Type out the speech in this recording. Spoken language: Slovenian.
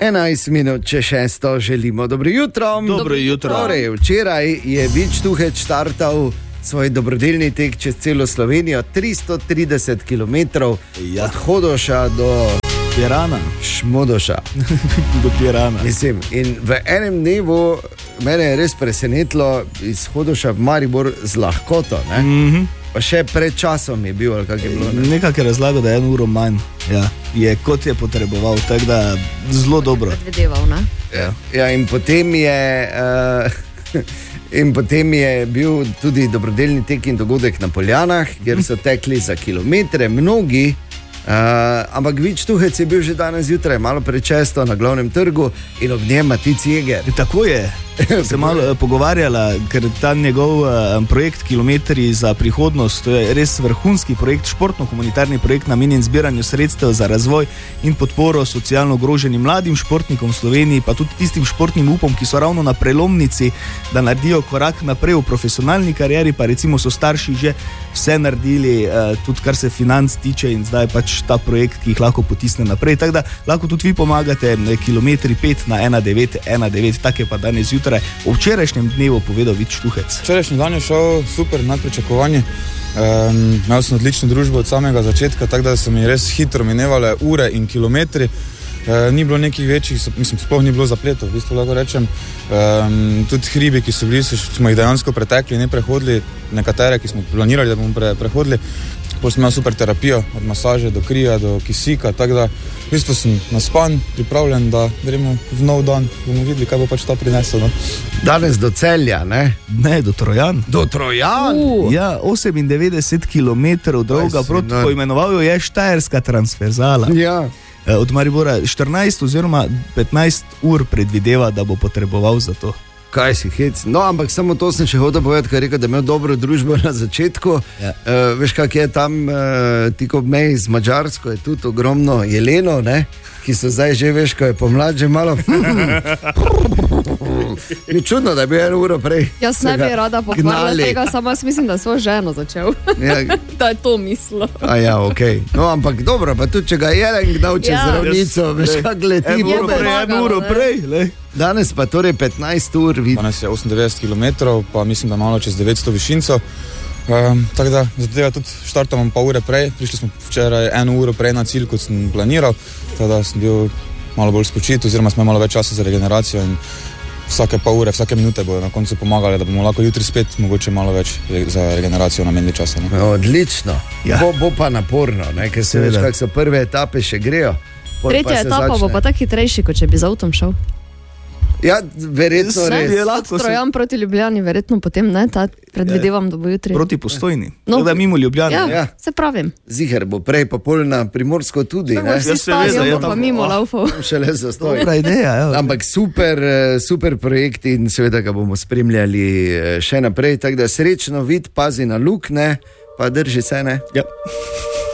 11 minut, če 6, želimo dobro jutro. Dobro jutro. Torej, včeraj je Vičtuhec štartal svoj dobrodelni tek čez celo Slovenijo, 330 km od Hodoša do Pirana. Šmodoša. Do Pirana. Mislim, in v enem dnevu mene je res presenetilo iz Hodoša v Maribor z lahkoto. Pa še pred časom je bil, ali kak je bilo. Nekak je razlagal, da je 1 uro manj. Ja, je kot je potreboval, tako da zelo dobro. Predvideval, ne? Ja, in potem je... In potem je bil tudi dobrodelni tek in dogodek na Poljanah, kjer so tekli za kilometre, mnogi, ampak Vičtuhec je bil že danes zjutraj, malo prečesto na glavnem trgu in ob njem Matic Jeger. Tako je. Se malo pogovarjala, ker ta njegov projekt Kilometri za prihodnost, to je res vrhunski projekt, športno-humanitarni projekt namenjen zbiranju sredstev za razvoj in podporo socialno ogroženim mladim športnikom v Sloveniji, pa tudi tistim športnim upom, ki so ravno na prelomnici, da naredijo korak naprej v profesionalni karieri, pa recimo so starši že vse naredili, tudi kar se financ tiče, in zdaj pač ta projekt, ki jih lahko potisne naprej. Tako da lahko tudi vi pomagate, Kilometri 5 na 1919, tak je pa danes zjutraj o včerajšnjem dnevu povedal Vičtuhec. Včerajšnji dan je šel super, nad pričakovanje. Imel sem odlično družbo od samega začetka, tako da so mi res hitro minevale ure in kilometri. Ni bilo nekih večjih, sploh ni bilo zapletov, v bistvu lahko rečem. Tudi hribi, ki so bili, smo jih dejansko pretekli, ne prehodili, nekatere, ki smo planirali, da bomo prehodili. Potem sem imel super terapijo, od masaže do krija, do kisika, tako da v bistvu sem naspan, pripravljen, da gremo v nov dan, bomo videli, kaj bo pač ta prinesel. No? Danes do Celja, ne? Ne, do Trojan. Do Trojan? Ja, 98 km dolga, poimenoval jo je Štajerska transverzala. Ja. Od Maribora 14 oziroma 15 ur predvideva, da bo potreboval za to. Kaj si hec? No, ampak samo to sem še hotel povedati, ker je rekel, da je imel dobro družbo na začetku. Ja. Veš, kak je tam tik ob meji z Madžarsko, je tudi ogromno jelenov, ne? Ki so zdaj že, veš, ko je pomlad že malo... Ni čudno, da bi 1 uro prej... Jaz ne bi rada pohvalila tega, samo jaz mislim, da svojo ženo začel. Ja. Da je to mislil. Ja, okej. No, ampak dobro, pa tudi, če ga jelen gnal čez ravnico, veš, kak leti. 1 uro prej, lej. Danes pa torej 15 ur vidi. Danes je 98 km, pa mislim, da malo čez 900 višinco. Tako da zdaj tudi štartamo pa ure prej. Prišli smo včeraj 1 uro prej na cilj, kot sem planiral. Tako da sem bil malo bolj spočit, oziroma smo imeli več časa za regeneracijo in vsake pa ure, vsake minute bojo na koncu pomagali, da bomo lahko jutri spet mogoče malo več za regeneracijo namenili časa. Ne? Odlično. Ja. Bo pa naporno, ne? Ker se veš, kak so prve etape še grejo. Tretja etapa bo pa tak hitrejši, kot če bi z avtom šel. Ja, verjetno res. Trojan proti Ljubljani, verjetno potem ne, predvidevam, da bo jutri. Proti Postojni, da mimo Ljubljani. Ja, se pravim. Ziher bo prej pa pol na Primorsko tudi, ne? Ja, stadion bo pa mimo laufal. Šele zastoj. Dobra ideja, ja. Ampak super projekt in seveda ga bomo spremljali še naprej, tako da srečno vid, pazi na lukne, pa drži se, ne? Ja.